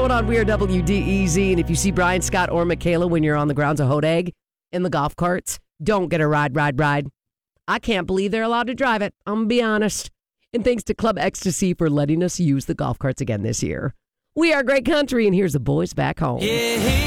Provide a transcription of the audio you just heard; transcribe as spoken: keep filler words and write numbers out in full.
going on? We are W D E Z, and if you see Brian, Scott, or Michaela when you're on the grounds of Hodag in the golf carts, don't get a ride, ride, ride. I can't believe they're allowed to drive it. I'm going to be honest. And thanks to Club Ecstasy for letting us use the golf carts again this year. We are great country, and here's the boys back home. Yeah.